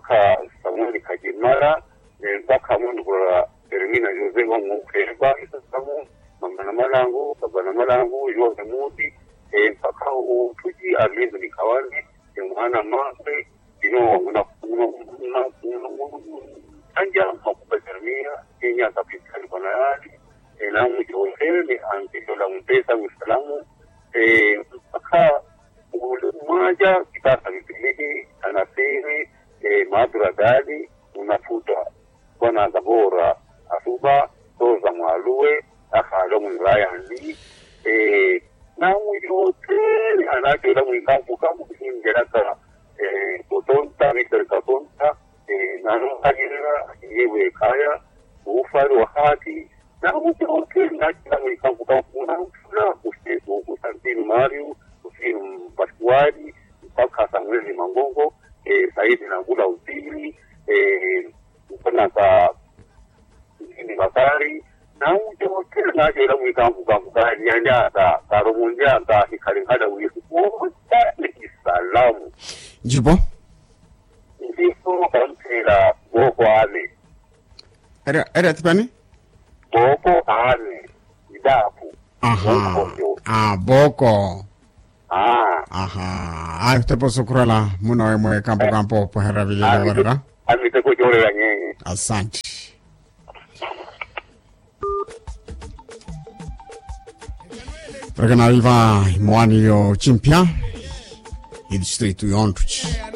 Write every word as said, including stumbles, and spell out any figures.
mpaka Samuel Kajimara mpaka mundu kwa Termina Jose wa Mukeba isasamu mama na malangu baba na malangu yote mudi mpaka utuji alizo ni kawazi mwana mase ino una una anja makupa Termina Kenya kapitali kwa nayari na mjosele antidola mpesa Uislamu mpaka umaja kitasa vipilihi anasiri madura dadi unafuta wana zabora asuba toza mwaluwe akalo mwilaya ndi eh na mwiyote anakela mwikampu kampu kingeraka eh kotonta Mister Katonta eh nano ajira yewe kaya ufari wakati na mwiyote nakela mwikampu kampu na kusteto kusantini Mario kusinu Pasquali mpaka Samuel Mangongo eh Saidi na Ngula Utiri eh kuna ka ni Bakari na ujote na jela mwikampu kampu kani anja ta karumunja ta hikaringada uyesu kuota ni salamu jibo ndipo kampira boko ane era era tipani boko ane idapu aha ah boko ah aha ay te posso kurala muno mwe kampo kampo po heravile wala amite ko jore la nyenye asante perché arriva Moanio Cimpia il distrito Iontuci